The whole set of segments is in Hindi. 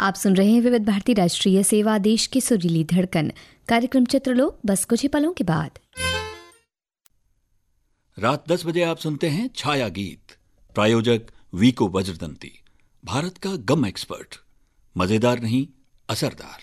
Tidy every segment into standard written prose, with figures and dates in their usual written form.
आप सुन रहे हैं विविध भारती राष्ट्रीय सेवा, देश की सुरीली धड़कन। कार्यक्रम चित्रलोक बस कुछ ही पलों के बाद। रात 10 बजे आप सुनते हैं छाया गीत। प्रायोजक वीको वज्रदंती, भारत का गम एक्सपर्ट। मजेदार नहीं, असरदार।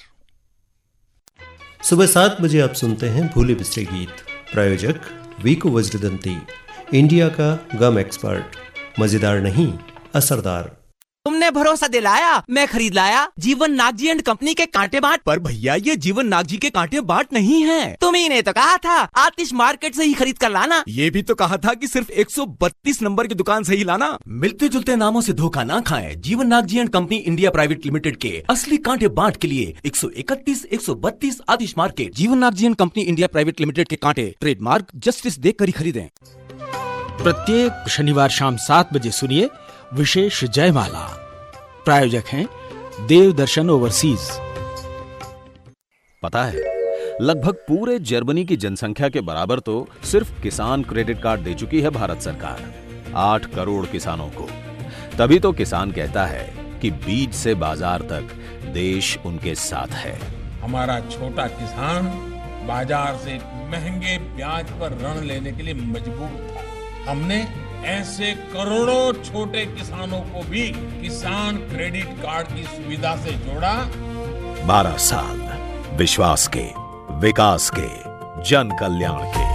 सुबह 7 बजे आप सुनते हैं भूले बिसरे गीत। प्रायोजक वीको वज्रदंती, इंडिया का गम एक्सपर्ट। मजेदार नहीं, असरदार। तुमने भरोसा दिलाया, मैं खरीद लाया जीवन नागजी एंड कंपनी के कांटे बाट। पर भैया ये जीवन नागजी के कांटे बाट नहीं है। तुम्ही ने तो कहा था आतिश मार्केट से ही खरीद कर लाना। ये भी तो कहा था कि सिर्फ 132 नंबर की दुकान से ही लाना। मिलते जुलते नामों से धोखा ना खाएं। जीवन Nagji and company India private limited के असली कांटे बाट के लिए 131, 132 आतिश मार्केट। जीवन Nagji and company India private limited के कांटे ट्रेडमार्क जस्टिस देख कर ही खरीदें। प्रत्येक शनिवार शाम 7 बजे सुनिए विशेष जयमाला। प्रायोजक हैं देव दर्शन ओवरसीज। पता है, लगभग पूरे जर्मनी की जनसंख्या के बराबर तो सिर्फ किसान क्रेडिट कार्ड दे चुकी है भारत सरकार, 8 करोड़ किसानों को। तभी तो किसान कहता है कि बीज से बाजार तक देश उनके साथ है। हमारा छोटा किसान बाजार से महंगे ब्याज पर ऋण लेने के लिए मजबूर था। हमने ऐसे करोड़ों छोटे किसानों को भी किसान क्रेडिट कार्ड की सुविधा से जोड़ा। 12 साल विश्वास के, विकास के, जन कल्याण के।